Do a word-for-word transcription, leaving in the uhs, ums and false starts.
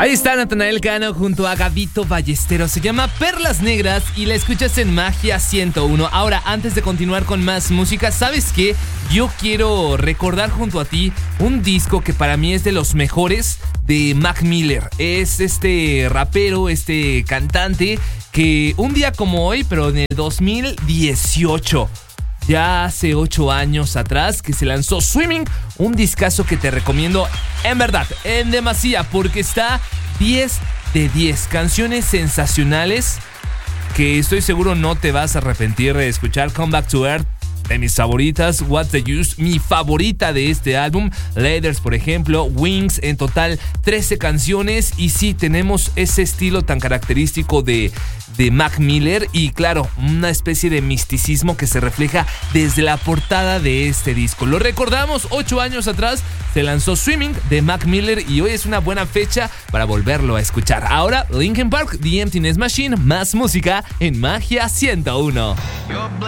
Ahí está Natanael Cano junto a Gabito Ballesteros. Se llama Perlas Negras y la escuchas en Magia ciento uno. Ahora, antes de continuar con más música, ¿sabes qué? Yo quiero recordar junto a ti un disco que para mí es de los mejores de Mac Miller. Es este rapero, este cantante que un día como hoy, pero en el dos mil dieciocho, ya hace ocho años atrás, que se lanzó Swimming, un discazo que te recomiendo en verdad, en demasía, porque está diez de diez, canciones sensacionales que estoy seguro no te vas a arrepentir de escuchar. Come Back to Earth, de mis favoritas. What's the Use, mi favorita de este álbum. Leathers, por ejemplo. Wings, en total trece canciones. Y sí, tenemos ese estilo tan característico de, de Mac Miller. Y claro, una especie de misticismo que se refleja desde la portada de este disco. Lo recordamos, ocho años atrás se lanzó Swimming de Mac Miller y hoy es una buena fecha para volverlo a escuchar. Ahora, Linkin Park, The Emptiness Machine, más música en Magia ciento uno.